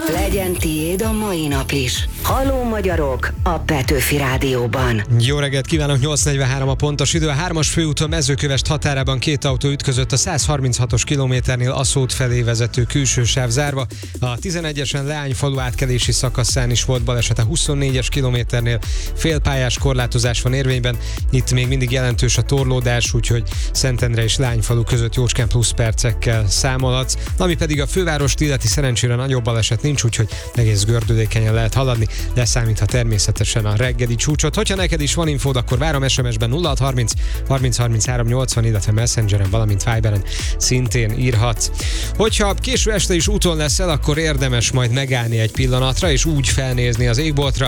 Legyen tiéd a mai nap is. Halló magyarok a Petőfi Rádióban. Jó reggelt kívánok, 8:43 a pontos idő. A 3-as főúton Mezőkövesd határában két autó ütközött a 136-os kilométernél Aszód felé vezető külső sáv zárva. A 11-esen Leányfalu átkelési szakaszán is volt baleset, a 24-es kilométernél félpályás korlátozás van érvényben. Itt még mindig jelentős a torlódás, úgyhogy Szentendre és Leányfalu között jócskán plusz percekkel számolhatsz. Ami pedig a fővárost illeti, szerencsére nagyobb baleset nincs, úgyhogy egész gördülékenyen lehet haladni, leszámítva természetesen a reggeli csúcsot. Hogyha neked is van infód, akkor várom SMS-ben 0630 30 33 80, illetve Messengeren, valamint Viberen szintén írhatsz. Hogyha késő este is úton leszel, akkor érdemes majd megállni egy pillanatra, és úgy felnézni az égboltra,